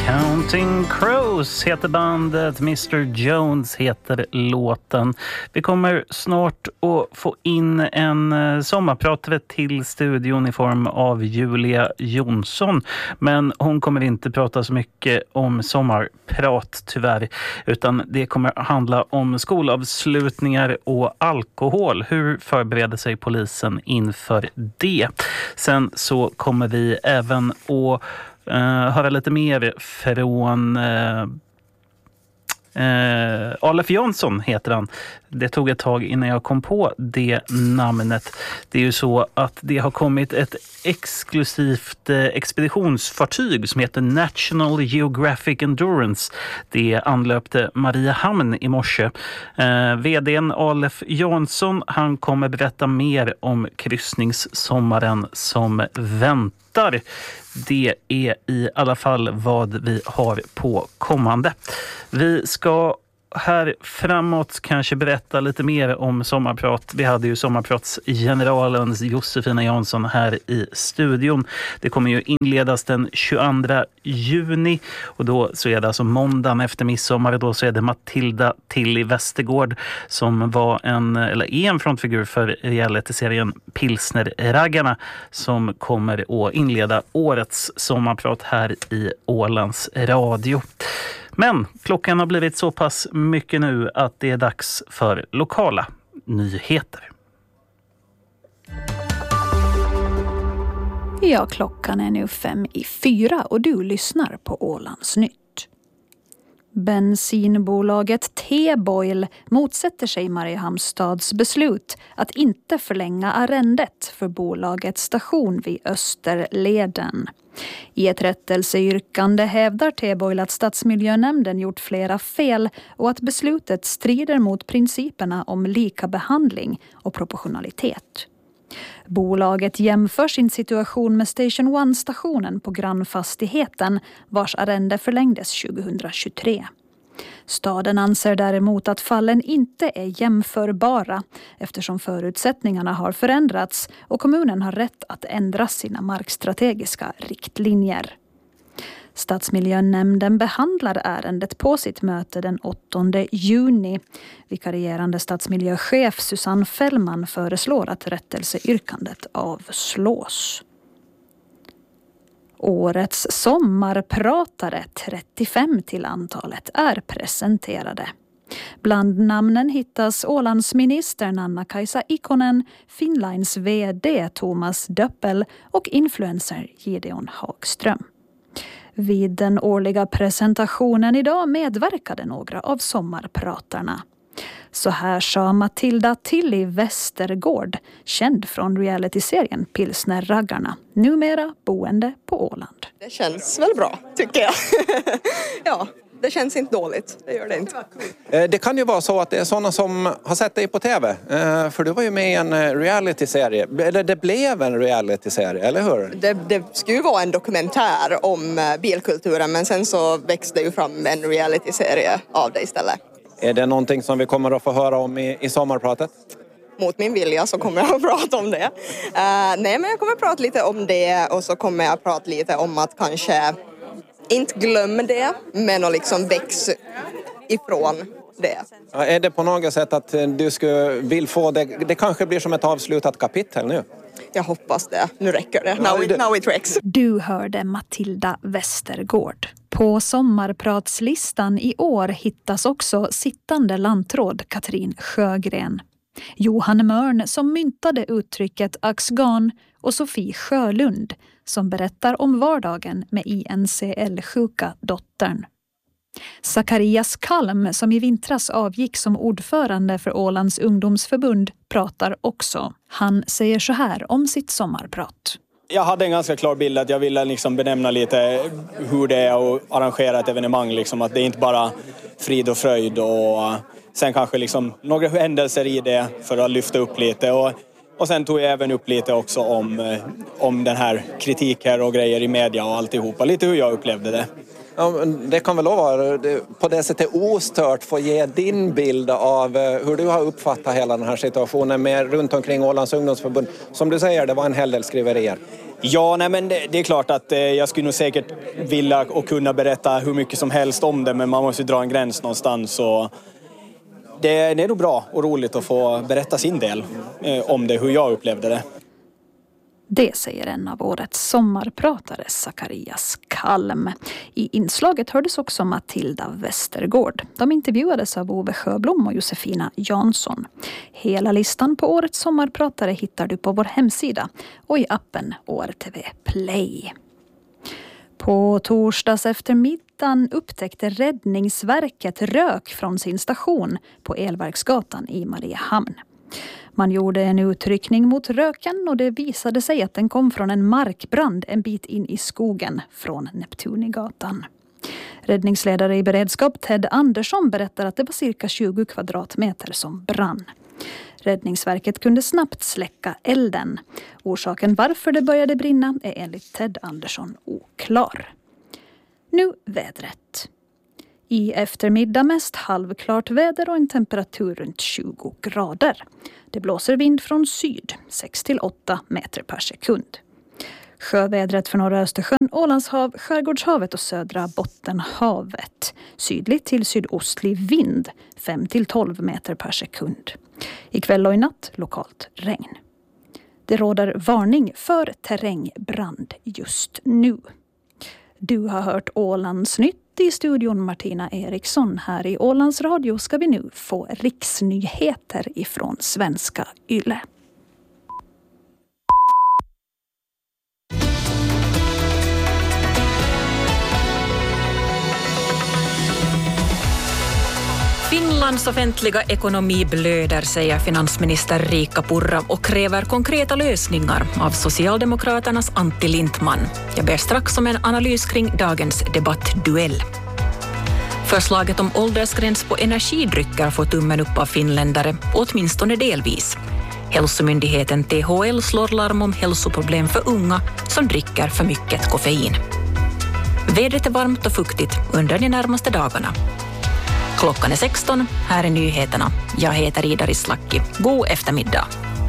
Counting Crows heter bandet, Mr. Jones heter låten. Vi kommer snart att få in en sommarpratare till studion i form av Julia Jonsson. Men hon kommer inte prata så mycket om sommarprat tyvärr, utan det kommer handla om skolavslutningar och alkohol. Hur förbereder sig polisen inför det? Sen så kommer vi även att höra lite mer från Alef Jansson heter han. Det tog ett tag innan jag kom på det namnet. Det är ju så att det har kommit ett exklusivt expeditionsfartyg som heter National Geographic Endurance. Det anlöpte Mariehamn i morse. VD:n Alef Jansson, han kommer berätta mer om kryssningssommaren som väntar. Det är i alla fall vad vi har på kommande. Vi ska här framåt kanske berätta lite mer om sommarprat. Vi hade ju sommarpratsgeneralen Josefina Jansson här i studion. Det kommer ju inledas den 22 juni och då så är det alltså måndagen efter midsommar och då så är det Matilda Tilly Westergård som var är en frontfigur för reality-serien Pilsner-raggarna som kommer att inleda årets sommarprat här i Ålands Radio. Men klockan har blivit så pass mycket nu att det är dags för lokala nyheter. Ja, klockan är nu 5:04 och du lyssnar på Ålands Nytt. Bensinbolaget T-Boil motsätter sig Mariehamnstads beslut att inte förlänga arrendet för bolagets station vid Österleden. I ett rättelseyrkande hävdar T-Boil att Stadsmiljönämnden gjort flera fel och att beslutet strider mot principerna om lika behandling och proportionalitet. Bolaget jämför sin situation med Station One-stationen på grannfastigheten vars arrende förlängdes 2023. Staden anser däremot att fallen inte är jämförbara eftersom förutsättningarna har förändrats och kommunen har rätt att ändra sina markstrategiska riktlinjer. Stadsmiljönämnden behandlar ärendet på sitt möte den 8 juni. Vikarierande stadsmiljöchef Susanne Fällman föreslår att rättelseyrkandet avslås. Årets sommarpratare, 35 till antalet, är presenterade. Bland namnen hittas Ålandsministern Anna-Kaisa Ikonen, Finnlines VD Thomas Döppel och influencer Gideon Hagström. Vid den årliga presentationen idag medverkade några av sommarpratarna. Så här sa Matilda Tilly Westergård, känd från realityserien Pilsner-raggarna, numera boende på Åland. Det känns väl bra, tycker jag. Ja, det känns inte dåligt, det gör det inte. Det kan ju vara så att det är sådana som har sett dig på tv, för du var ju med i en realityserie. Eller det blev en realityserie, eller hur? Det skulle ju vara en dokumentär om bilkulturen, men sen så växte ju fram en realityserie av det istället. Är det någonting som vi kommer att få höra om i sommarpratet? Mot min vilja så kommer jag att prata om det. Nej, men jag kommer att prata lite om det och så kommer jag att prata lite om att kanske inte glömma det, men att liksom växa ifrån det. Ja, är det på något sätt att du vill få det? Det kanske blir som ett avslutat kapitel nu. Jag hoppas det. Nu räcker det. Now it räcks. Du hörde Matilda Westergård. På sommarpratslistan i år hittas också sittande lantråd Katrin Sjögren, Johan Mörn som myntade uttrycket axgan och Sofie Sjölund som berättar om vardagen med INCL-sjuka dottern. Zacharias Kalm som i vintras avgick som ordförande för Ålands ungdomsförbund pratar också. Han säger så här om sitt sommarprat. Jag hade en ganska klar bild att jag ville liksom benämna lite hur det är att arrangera ett evenemang. Liksom, att det är inte bara frid och fröjd och sen kanske liksom några händelser i det för att lyfta upp lite. Och sen tog jag även upp lite också om den här kritik här och grejer i media och alltihopa. Lite hur jag upplevde det. Ja, det kan väl vara på det sättet ostört få ge din bild av hur du har uppfattat hela den här situationen med runt omkring Ålands ungdomsförbund. Som du säger, det var en hel del skriverier. Ja, nej, men det är klart att jag skulle nog säkert vilja och kunna berätta hur mycket som helst om det, men man måste dra en gräns någonstans. Och det är nog bra och roligt att få berätta sin del om det, hur jag upplevde det. Det säger en av årets sommarpratare, Zacharias Kalm. I inslaget hördes också Matilda Westergård. De intervjuades av Ove Sjöblom och Josefina Jansson. Hela listan på årets sommarpratare hittar du på vår hemsida och i appen ORTV Play. På torsdags eftermiddagen upptäckte Räddningsverket rök från sin station på Elverksgatan i Mariehamn. Man gjorde en utryckning mot röken och det visade sig att den kom från en markbrand en bit in i skogen från Neptunigatan. Räddningsledare i beredskap Ted Andersson berättar att det var cirka 20 kvadratmeter som brann. Räddningsverket kunde snabbt släcka elden. Orsaken varför det började brinna är enligt Ted Andersson oklar. Nu vädret. I eftermiddag mest halvklart väder och en temperatur runt 20 grader. Det blåser vind från syd, 6-8 meter per sekund. Sjövädret för norra Östersjön, Ålandshav, Skärgårdshavet och södra Bottenhavet. Sydlig till sydostlig vind, 5-12 meter per sekund. Ikväll och i natt lokalt regn. Det råder varning för terrängbrand just nu. Du har hört Ålandsnytt. I studion Martina Eriksson. Här i Ålands Radio ska vi nu få riksnyheter ifrån svenska YLE. Finlands offentliga ekonomi blöder, säger finansminister Riikka Purra och kräver konkreta lösningar av Socialdemokraternas Antti Lindtman. Jag ber strax om en analys kring dagens debattduell. Förslaget om åldersgräns på energidrycker får tummen upp av finländare, åtminstone delvis. Hälsomyndigheten THL slår larm om hälsoproblem för unga som dricker för mycket koffein. Vädret är varmt och fuktigt under de närmaste dagarna. Klockan är 16, här är nyheterna. Jag heter Ida Rislaki. God eftermiddag.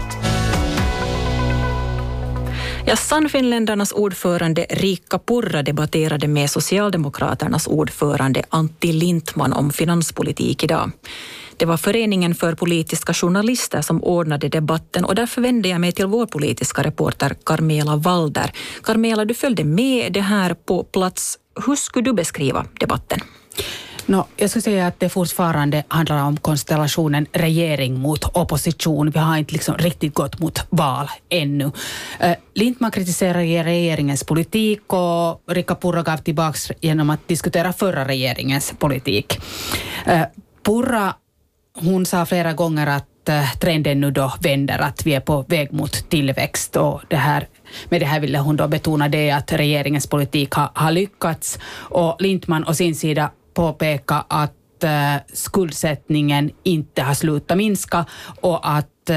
Sannfinländarnas ordförande Riikka Purra debatterade med Socialdemokraternas ordförande Antti Lindtman om finanspolitik idag. Det var Föreningen för politiska journalister som ordnade debatten och därför vände jag mig till vår politiska reporter Carmela Walder. Carmela, du följde med det här på plats. Hur skulle du beskriva debatten? Jag skulle säga att det fortfarande handlar om konstellationen regering mot opposition. Vi har inte riktigt gått mot val ännu. Lindtman kritiserar regeringens politik och Riikka Purra gav tillbaka genom att diskutera förra regeringens politik. Purra, hon sa flera gånger att trenden nu då vänder, att vi är på väg mot tillväxt och med det här ville hon då betona det att regeringens politik har lyckats, och Lindtman å sin sida påpeka att skuldsättningen inte har slutat minska och att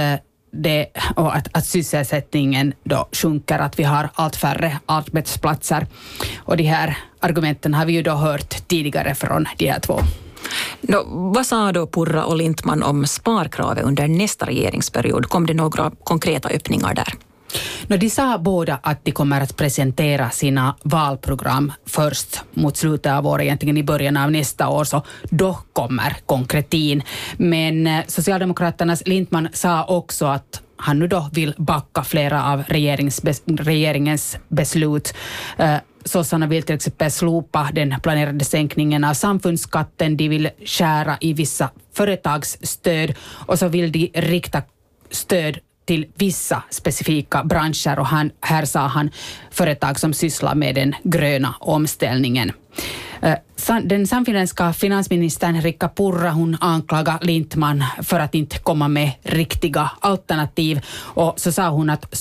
sysselsättningen då sjunker, att vi har allt färre arbetsplatser. Och de här argumenten har vi ju då hört tidigare från de här två. Vad sa då Purra och Lindtman om sparkravet under nästa regeringsperiod? Kom det några konkreta öppningar där? De sa båda att de kommer att presentera sina valprogram först mot slutet av året, egentligen i början av nästa år, så då kommer konkretin. Men Socialdemokraternas Lindtman sa också att han nu då vill backa flera av regeringens beslut. Sossarna vill till exempel slopa den planerade sänkningen av samfundsskatten, de vill skära i vissa företagsstöd och så vill de rikta stöd till vissa specifika branscher, och här sa han företag som sysslar med den gröna omställningen. Den samfinländska finansministern Riikka Purra, hon anklagar Lindtman för att inte komma med riktiga alternativ, och så sa hon att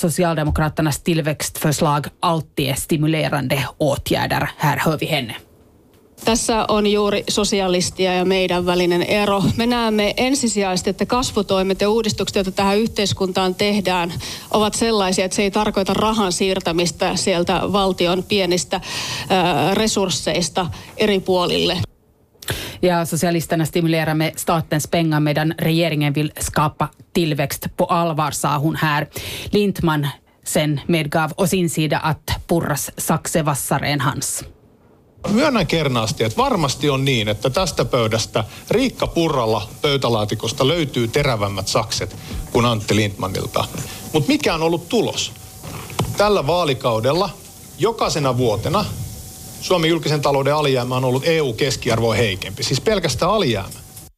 Socialdemokraternas tillväxtförslag alltid är stimulerande åtgärder. Här hör vi henne. Tässä on juuri sosialistia ja meidän välinen ero. Me näemme ensisijaisesti, että kasvutoimet ja uudistukset, joita tähän yhteiskuntaan tehdään, ovat sellaisia, että se ei tarkoita rahan siirtämistä sieltä valtion pienistä resursseista eri puolille. Ja socialisterna stimulerar med statens pengar medan regeringen vill skapa tillväxt på allvar, sa hon här. Lindtman sen medgav å sin sida att Purras sakse vassare än hans. Myönnän kernaasti, että varmasti on niin, että tästä pöydästä Riikka Purralla pöytälaatikosta löytyy terävämmät sakset kuin Antti Lindtmanilta. Mutta mikä on ollut tulos? Tällä vaalikaudella jokaisena vuotena Suomen julkisen talouden alijäämä on ollut EU-keskiarvoa heikempi, siis pelkästään alijäämä.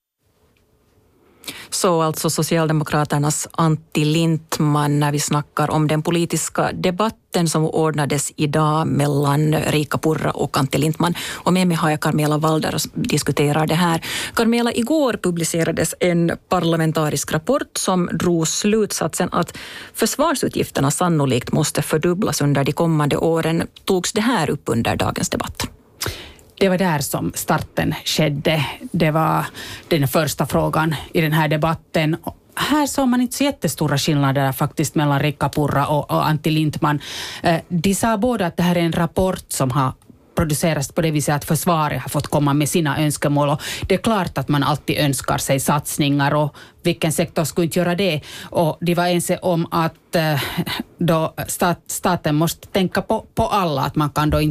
Så alltså Socialdemokraternas Antti Lindtman när vi snackar om den politiska debatten som ordnades idag mellan Riikka Purra och Antti Lindtman. Och med mig har jag Carmela Walder och diskuterar det här. Carmela, igår publicerades en parlamentarisk rapport som drog slutsatsen att försvarsutgifterna sannolikt måste fördubblas under de kommande åren. Togs det här upp under dagens debatt? Det var där som starten skedde. Det var den första frågan i den här debatten. Här såg man inte så jättestora skillnader faktiskt mellan Riikka Purra och Antti Lindtman. De sa båda att det här är en rapport som har produceras på det viset att försvaret har fått komma med sina önskemål. Och det är klart att man alltid önskar sig satsningar och vilken sektor skulle inte göra det. Och de var ense om att då staten måste tänka på alla, att man kan då inte